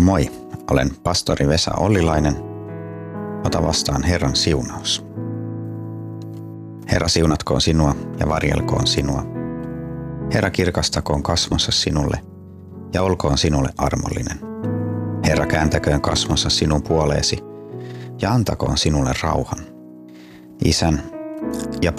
Moi, olen pastori Vesa Ollilainen. Ota vastaan Herran siunaus. Herra siunatkoon sinua ja varjelkoon sinua. Herra kirkastakoon kasvonsa sinulle ja olkoon sinulle armollinen. Herra kääntäköön kasvonsa sinun puoleesi ja antakoon sinulle rauhan. Isän ja